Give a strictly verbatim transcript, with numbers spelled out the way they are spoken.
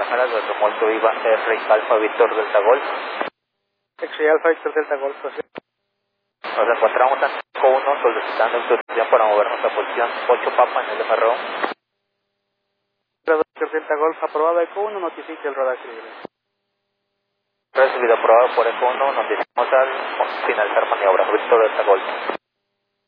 cámaras del remolque Viva R Alfa Víctor Delta Golf. X-Ray Alfa Víctor Delta Golf. Nos encontramos en Eco uno solicitando autorización para movernos a posición ocho Papa en el M R O. Víctor Delta Golf aprobado. Eco uno notifique el rodaje libre. Recibido aprobado por Eco uno, nos dirigimos al finalizar maniobra. Víctor Delta Golf.